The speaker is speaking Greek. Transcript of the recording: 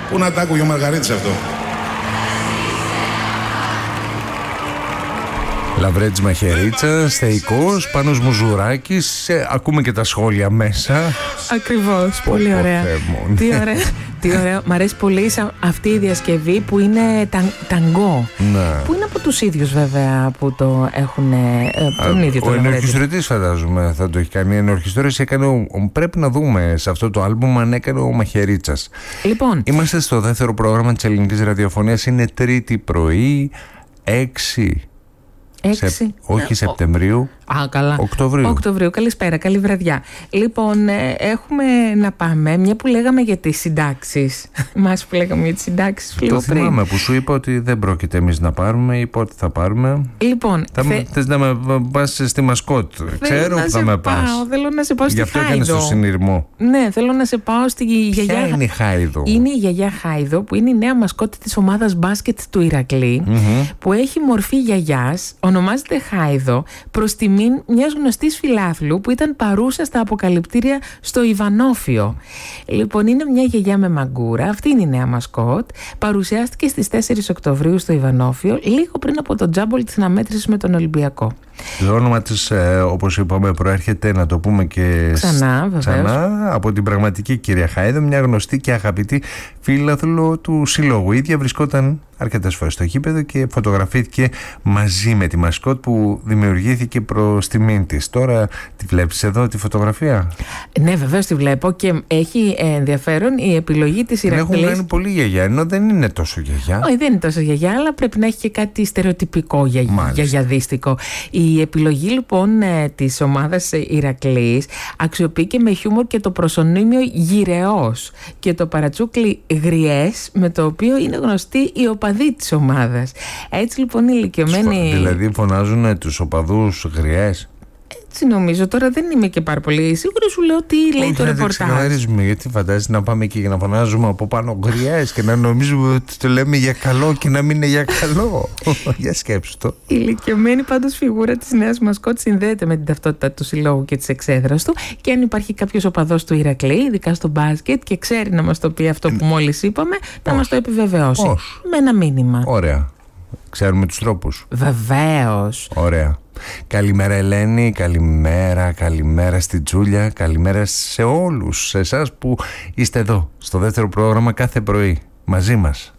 Πού να τα άκουγε ο Μαργαρίτης αυτό. Λαβρέτης Μαχαιρίτσας, Θεϊκός, Πάνος Μουζουράκης, ακούμε και τα σχόλια μέσα. Ακριβώς, πολύ ωραία. Τι ωραία. Μ' αρέσει πολύ αυτή η διασκευή που είναι ταγκό. Ναι. Που είναι από τους ίδιους βέβαια που το έχουν. Τον ίδιο ο ενορχιστρωτής φαντάζομαι θα το έχει κάνει. Η ενορχιστρότηση έκανε. Πρέπει να δούμε σε αυτό το άλμπουμ αν έκανε ο Μαχαιρίτσας. Λοιπόν. Είμαστε στο δεύτερο πρόγραμμα της ελληνικής ραδιοφωνίας. Είναι Τρίτη πρωί, 6. Όχι Σεπτεμβρίου. Καλά. Οκτωβρίου. Καλησπέρα, καλή βραδιά. Λοιπόν, έχουμε να πάμε, μια που λέγαμε για τις συντάξεις. Μας που λέγαμε για τις συντάξεις λίγο πριν. Το θυμάμαι που σου είπα ότι δεν πρόκειται εμείς να πάρουμε ή πότε θα πάρουμε. Λοιπόν, θες να με πας στη μασκότ. Ξέρω που θα με πας. Θέλω να σε πάω στη Χάιδο. Γι' αυτό έκανες το συνειρμό. Ναι, θέλω να σε πάω στη γιαγιά. Ποια είναι η Χάιδο? Είναι η γιαγιά Χάιδο, που είναι η νέα μασκότ της ομάδας μπάσκετ του Ηρακλή, που έχει μορφή γιαγιάς, ονομάζεται Χάιδο, προς τιμήν μιας γνωστής φιλάθλου που ήταν παρούσα στα αποκαλυπτήρια στο Ιβανόφιο. Λοιπόν, είναι μια γιαγιά με μαγκούρα, αυτή είναι η νέα μασκότ. Παρουσιάστηκε στις 4 Οκτωβρίου στο Ιβανόφιο, λίγο πριν από το τζάμπολ της αναμέτρησης με τον Ολυμπιακό. Το όνομα της, όπως είπαμε, προέρχεται, να το πούμε και ξανά από την πραγματική κυρία Χάιδο, μια γνωστή και αγαπητή φίλαθλο του συλλόγου. Η ίδια βρισκόταν αρκετές φορές στο γήπεδο και φωτογραφήθηκε μαζί με τη μασκότ που δημιουργήθηκε προς τιμήν της. Τώρα τη βλέπεις εδώ τη φωτογραφία? Ναι, βεβαίως τη βλέπω και έχει ενδιαφέρον η επιλογή της Ηρακλής. Έχουν κάνει πολύ γιαγιά, ενώ δεν είναι τόσο γιαγιά. Όχι, δεν είναι τόσο γιαγιά, αλλά πρέπει να έχει και κάτι στερεοτυπικό γιαγιαδίστικο. Η επιλογή λοιπόν της ομάδας Ηρακλής αξιοποιεί και με χιούμορ και το προσωνύμιο Γυρεός και το παρατσούκλι Γριές, με το οποίο είναι γνωστοί οι οπαδοί της ομάδας. Έτσι λοιπόν οι ηλικιωμένοι. Δηλαδή φωνάζουν τους οπαδούς Γριές. Έτσι νομίζω, τώρα δεν είμαι και πάρα πολύ σίγουρη, σου λέω τι λέει το ρεπορτάζ. Γιατί φαντάζεσαι να πάμε εκεί και να φωνάζουμε από πάνω Γριές και να νομίζουμε ότι το λέμε για καλό και να μην είναι για καλό. Για σκέψου το. Η ηλικιωμένη πάντως φιγούρα της νέας μασκότ συνδέεται με την ταυτότητα του συλλόγου και της εξέδρας του, και αν υπάρχει κάποιος οπαδός του Ηρακλή, ειδικά στο μπάσκετ, και ξέρει να μας το πει αυτό που μόλις είπαμε, να μας το επιβεβαιώσει. Με ένα μήνυμα. Ωραία. Ξέρουμε τους τρόπους. Βεβαίως. Ωραία. Καλημέρα Ελένη, καλημέρα στη Τζούλια, καλημέρα σε όλους, σε εσάς που είστε εδώ στο δεύτερο πρόγραμμα κάθε πρωί μαζί μας.